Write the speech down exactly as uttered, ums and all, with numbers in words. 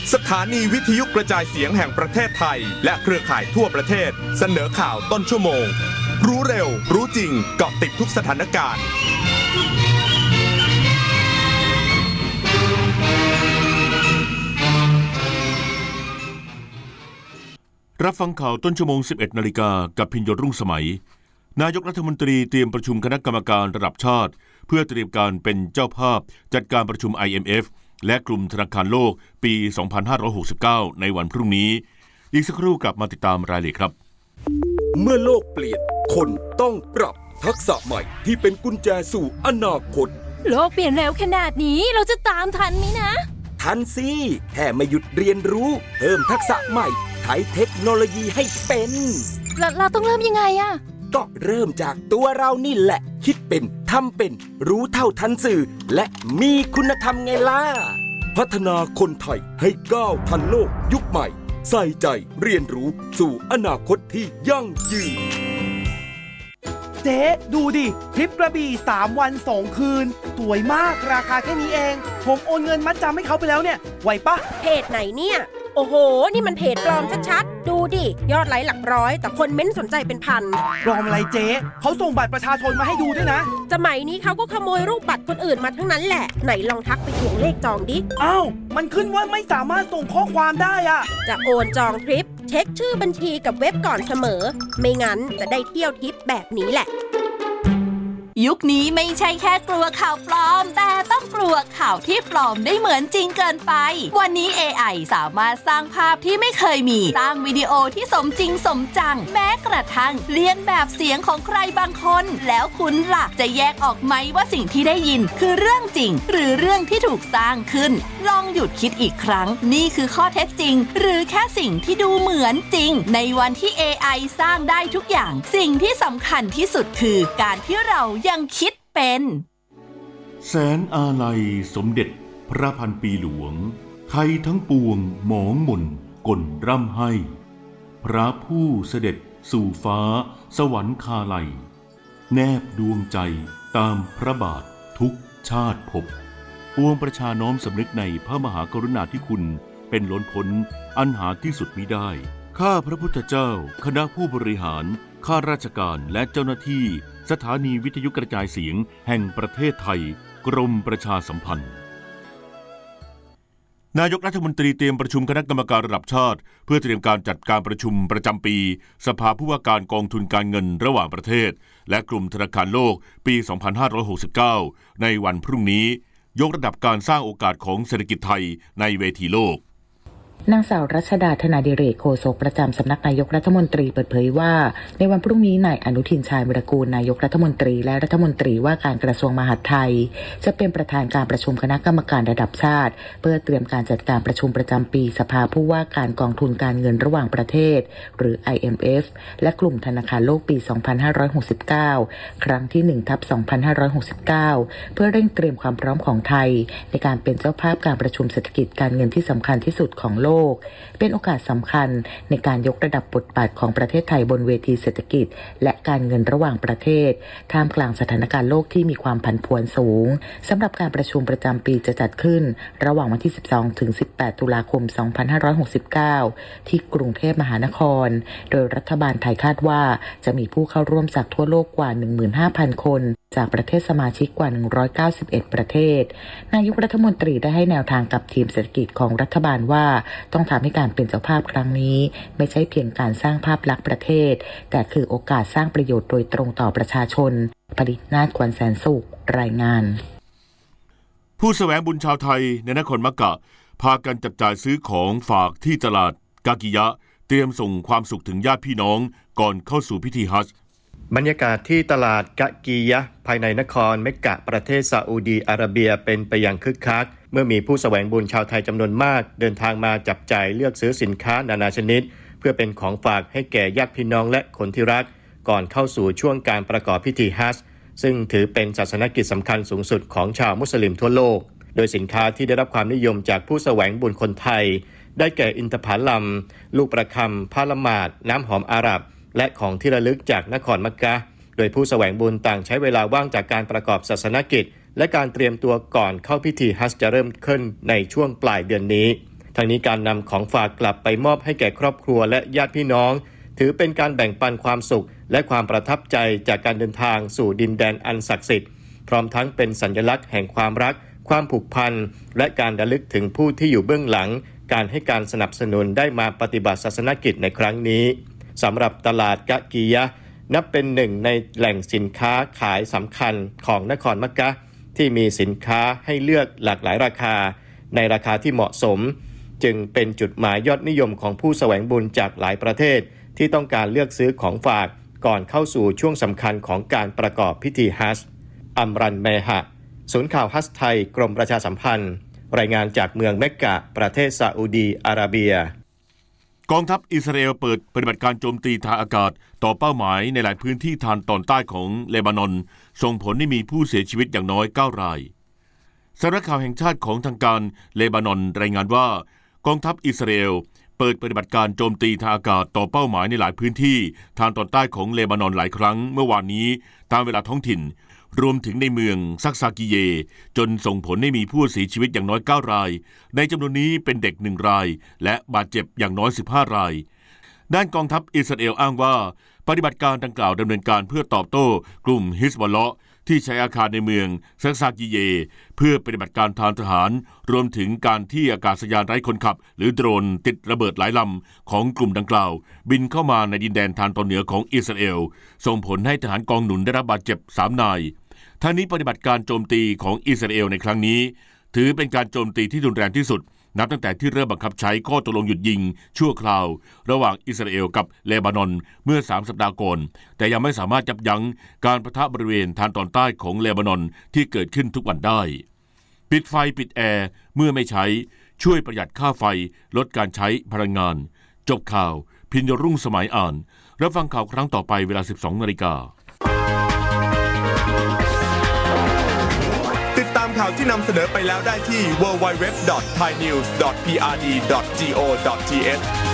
สถานีวิทยุกระจายเสียงแห่งประเทศไทยและเครือข่ายทั่วประเทศเสนอข่าวต้นชั่วโมงรู้เร็วรู้จริงเกาะติดทุกสถานการณ์รับฟังข่าวต้นชั่วโมง สิบเอ็ดนาฬิกากับพิญญรุ่งสมัยนายกรัฐมนตรีเตรียมประชุมคณะกรรมการระดับชาติเพื่อเตรียมการเป็นเจ้าภาพจัดการประชุม ไอ เอ็ม เอฟ และกลุ่มธนาคารโลกปี สองพันห้าร้อยหกสิบเก้า ในวันพรุ่งนี้อีกสักครู่กลับมาติดตามรายละเอียดครับเมื่อโลกเปลี่ยนคนต้องปรับทักษะใหม่ที่เป็นกุญแจสู่อนาคตโลกเปลี่ยนเร็วขนาดนี้เราจะตามทันไหมนะทันสิแค่ไม่หยุดเรียนรู้เพิ่มทักษะใหม่ใช้เทคโนโลยีให้เป็นเราเราต้องเริ่มยังไงอะก็เริ่มจากตัวเรานี่แหละคิดเป็นทำเป็นรู้เท่าทันสื่อและมีคุณธรรมไงล่ะพัฒนาคนไทยให้ก้าวทันโลกยุคใหม่ใส่ใจเรียนรู้สู่อนาคตที่ยั่งยืนเจ๊ดูดิทริปกระบี่สามวันสองคืนสวยมากราคาแค่นี้เองผมโอนเงินมัดจำให้เขาไปแล้วเนี่ยไหวปะเพจไหนเนี่ยโอ้โหนี่มันเพจปลอมชัดๆดูดิยอดไลค์หลักร้อยแต่คนเม้นสนใจเป็นพันปลอมอะไรเจ๊เขาส่งบัตรประชาชนมาให้ดูด้วยนะสมัยนี้เขาก็ขโมยรูปบัตรคนอื่นมาทั้งนั้นแหละไหนลองทักไปทวงเลขจองดิอ้าวมันขึ้นว่าไม่สามารถส่งข้อความได้อะจะโอนจองทริปเช็คชื่อบัญชีกับเว็บก่อนเสมอไม่งั้นจะได้เที่ยวทริปแบบนี้แหละยุคนี้ไม่ใช่แค่กลัวข่าวปลอมแต่ต้องกลัวข่าวที่ปลอมได้เหมือนจริงเกินไปวันนี้ เอ ไอ สามารถสร้างภาพที่ไม่เคยมีสร้างวิดีโอที่สมจริงสมจังแม้กระทั่งเลียนแบบเสียงของใครบางคนแล้วคุณล่ะจะแยกออกไหมว่าสิ่งที่ได้ยินคือเรื่องจริงหรือเรื่องที่ถูกสร้างขึ้นลองหยุดคิดอีกครั้งนี่คือข้อเท็จจริงหรือแค่สิ่งที่ดูเหมือนจริงในวันที่ เอ ไอ สร้างได้ทุกอย่างสิ่งที่สำคัญที่สุดคือการที่เรายังคิดเป็นแสนอาลัยสมเด็จพระพันปีหลวงไทยทั้งปวงหมองหม่นก่นร่ำให้พระผู้เสด็จสู่ฟ้าสวรรคาลัยแนบดวงใจตามพระบาททุกชาติภพปวงประชาน้อมสำนึกในพระมหากรุณาธิคุณเป็นล้นพ้นอันหาที่สุดมิได้ข้าพระพุทธเจ้าคณะผู้บริหารข้าราชการและเจ้าหน้าที่สถานีวิทยุกระจายเสียงแห่งประเทศไทยกรมประชาสัมพันธ์นายกรัฐมนตรีเตรียมประชุมคณะกรรมการระดับชาติเพื่อเตรียมการจัดการประชุมประจำปีสภาผู้ว่าการกองทุนการเงินระหว่างประเทศและกลุ่มธนาคารโลกปี สองพันห้าร้อยหกสิบเก้า ในวันพรุ่งนี้ยกระดับการสร้างโอกาสของเศรษฐกิจไทยในเวทีโลกนางสาวรัชดาธนาดิเรกโฆษกประจำสำนักนายกรัฐมนตรีเปิดเผยว่าในวันพรุ่งนี้นายอนุทินชาญวิรากูลนายกรัฐมนตรีและรัฐมนตรีว่าการกระทรวงมหาดไทยจะเป็นประธานการประชุมคณะกรรมการระดับชาติเพื่อเตรียมการจัดการประชุมประจำปีสภาผู้ว่าการกองทุนการเงินระหว่างประเทศหรือ ไอ เอ็ม เอฟ และกลุ่มธนาคารโลกปี สองพันห้าร้อยหกสิบเก้า ครั้งที่ หนึ่งทับสองพันห้าร้อยหกสิบเก้า เพื่อเร่งเตรียมความพร้อมของไทยในการเป็นเจ้าภาพการประชุมเศรษฐกิจการเงินที่สำคัญที่สุดของโลกเป็นโอกาสสำคัญในการยกระดับบทบาทของประเทศไทยบนเวทีเศรษฐกิจและการเงินระหว่างประเทศท่ามกลางสถานการณ์โลกที่มีความผันผวนสูงสำหรับการประชุมประจำปีจะจัดขึ้นระหว่างวันที่สิบสองถึงสิบแปดตุลาคมสองพันห้าร้อยหกสิบเก้าที่กรุงเทพมหานครโดยรัฐบาลไทยคาดว่าจะมีผู้เข้าร่วมจากทั่วโลกกว่า หนึ่งหมื่นห้าพัน คนจากประเทศสมาชิกกว่าหนึ่งร้อยเก้าสิบเอ็ดประเทศนายกรัฐมนตรีได้ให้แนวทางกับทีมเศรษฐกิจของรัฐบาลว่าต้องทำให้การเป็นเจ้าภาพครั้งนี้ไม่ใช่เพียงการสร้างภาพลักษณ์ประเทศแต่คือโอกาสสร้างประโยชน์โดยตรงต่อประชาชนผลิตนาฏกวนแสนสุขรายงานผู้แสวงบุญชาวไทยในนครมักกะพากันจับจ่ายซื้อของฝากที่ตลาดกากิยะเตรียมส่งความสุขถึงญาติพี่น้องก่อนเข้าสู่พิธีฮัจญ์บรรยากาศที่ตลาดกะกียะภายในนครเมกกะประเทศซาอุดีอาระเบียเป็นไปอย่างคึกคักเมื่อมีผู้แสวงบุญชาวไทยจำนวนมากเดินทางมาจับจ่ายเลือกซื้อสินค้านานาชนิดเพื่อเป็นของฝากให้แก่ญาติพี่น้องและคนที่รักก่อนเข้าสู่ช่วงการประกอบพิธีฮัจญ์ซึ่งถือเป็นศาสนกิจสำคัญสูงสุดของชาวมุสลิมทั่วโลกโดยสินค้าที่ได้รับความนิยมจากผู้แสวงบุญคนไทยได้แก่อินทผลัมลูกประคำผ้าละหมาดน้ำหอมอาหรับและของที่ระลึกจากนครมักกะฮ์โดยผู้แสวงบุญต่างใช้เวลาว่างจากการประกอบศาสนกิจและการเตรียมตัวก่อนเข้าพิธีฮัจญ์จะเริ่มขึ้นในช่วงปลายเดือนนี้ทางนี้การนำของฝากกลับไปมอบให้แก่ครอบครัวและญาติพี่น้องถือเป็นการแบ่งปันความสุขและความประทับใจจากการเดินทางสู่ดินแดนอันศักดิ์สิทธิ์พร้อมทั้งเป็นสัญลักษณ์แห่งความรักความผูกพันและการระลึกถึงผู้ที่อยู่เบื้องหลังการให้การสนับสนุนได้มาปฏิบัติศาสนกิจในครั้งนี้สำหรับตลาดกะกียะนับเป็นหนึ่งในแหล่งสินค้าขายสำคัญของนครมักกะที่มีสินค้าให้เลือกหลากหลายราคาในราคาที่เหมาะสมจึงเป็นจุดหมายยอดนิยมของผู้แสวงบุญจากหลายประเทศที่ต้องการเลือกซื้อของฝากก่อนเข้าสู่ช่วงสำคัญของการประกอบพิธีฮัจญ์อัมรันเมหะศูนย์ข่าวฮัจญ์ไทยกรมประชาสัมพันธ์รายงานจากเมืองเมกกะประเทศซาอุดีอาระเบียกองทัพอิสราเอลเปิดปฏิบัติการโจมตีทางอากาศต่อเป้าหมายในหลายพื้นที่ทางตอนใต้ของเลบานอนส่งผลให้มีผู้เสียชีวิตอย่างน้อยเก้ารายสำนักข่าวแห่งชาติของทางการเลบานอนรายงานว่ากองทัพอิสราเอลเปิดปฏิบัติการโจมตีทางอากาศต่อเป้าหมายในหลายพื้นที่ทางตอนใต้ของเลบานอนหลายครั้งเมื่อวานนี้ตามเวลาท้องถิ่นรวมถึงในเมืองซักซากิเยจนส่งผลให้มีผู้เสียชีวิตอย่างน้อยเก้ารายในจำนวนนี้เป็นเด็กหนึ่งรายและบาดเจ็บอย่างน้อยสิบห้ารายด้านกองทัพอิสราเอลอ้างว่าปฏิบัติการดังกล่าวดำเนินการเพื่อตอบโต้กลุ่มฮิซบอลเลาะห์ที่ใช้อาคารในเมืองซักซากิเยเพื่อปฏิบัติการทางทหารรวมถึงการที่อากาศยานไร้คนขับหรือโดรนติดระเบิดหลายลำของกลุ่มดังกล่าวบินเข้ามาในดินแดนทางตอนเหนือของอิสราเอลส่งผลให้ทหารกองหนุนได้รับบาดเจ็บสามนายทั้งนี้ปฏิบัติการโจมตีของอิสราเอลในครั้งนี้ถือเป็นการโจมตีที่รุนแรงที่สุดนับตั้งแต่ที่เริ่มบังคับใช้ข้อตกลงหยุดยิงชั่วคราวระหว่างอิสราเอลกับเลบานอนเมื่อสามสัปดาห์ก่อนแต่ยังไม่สามารถยับยั้งการปะทะบริเวณทางตอนใต้ของเลบานอนที่เกิดขึ้นทุกวันได้ปิดไฟปิดแอร์เมื่อไม่ใช้ช่วยประหยัดค่าไฟลดการใช้พลังงานจบข่าวพิญญรุ่งสมัยอ่านรับฟังข่าวครั้งต่อไปเวลา สิบสองนาฬิกาติดตามข่าวที่นำเสนอไปแล้วได้ที่ ดับเบิลยู ดับเบิลยู ดับเบิลยู ดอท ไทยนิวส์ ดอท พี อาร์ ดี ดอท จี โอ ดอท ที เอช